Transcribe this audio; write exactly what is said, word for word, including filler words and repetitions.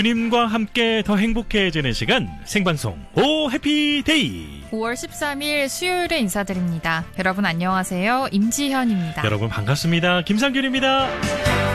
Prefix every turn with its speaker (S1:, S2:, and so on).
S1: 주님과 함께 더 행복해지는 시간 생방송 오 해피데이.
S2: 오월 십삼일 수요일에 인사드립니다. 여러분 안녕하세요. 임지현입니다.
S1: 여러분 반갑습니다. 김상균입니다.